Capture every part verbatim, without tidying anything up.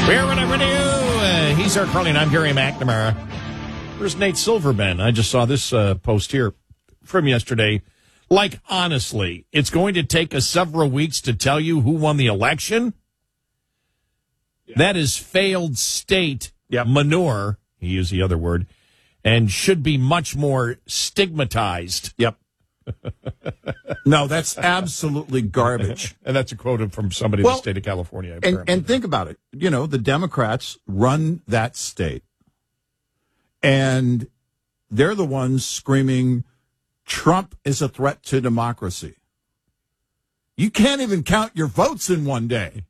We're on a radio. Uh, he's our Carly, and I'm Gary McNamara. Where's Nate Silverman? I just saw this uh, post here from yesterday. Like, honestly, it's going to take us several weeks to tell you who won the election? Yeah. That is failed state yep. manure, he used the other word, and should be much more stigmatized. Yep. No, that's absolutely garbage. And that's a quote from somebody well, in the state of California. And, and think about it. You know, the Democrats run that state. And they're the ones screaming, Trump is a threat to democracy. You can't even count your votes in one day.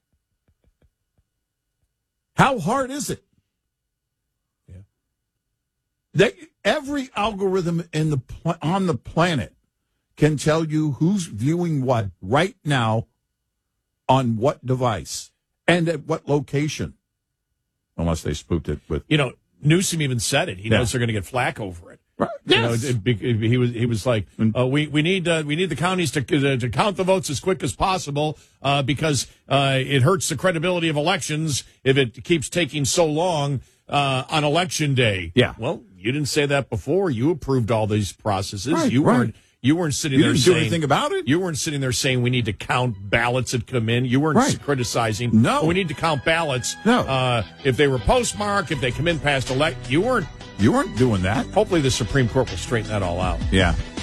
How hard is it? Yeah. They, every algorithm in the on the planet can tell you who's viewing what right now on what device and at what location. Unless they spooked it with... You know, Newsom even said it. He yeah. knows they're going to get flack over it. Right. You Yes. know, it, it, he was he was like, uh, we we need uh, we need the counties to uh, to count the votes as quick as possible uh, because uh, it hurts the credibility of elections if it keeps taking so long uh, on election day. Yeah. Well, you didn't say that before. You approved all these processes. Right, you right. weren't you weren't sitting you there didn't saying do anything about it. You weren't sitting there saying we need to count ballots that come in. You weren't right. criticizing. No, oh, we need to count ballots. No, uh, if they were postmarked, if they come in past elect, you weren't. You weren't doing that. Hopefully the Supreme Court will straighten that all out. Yeah.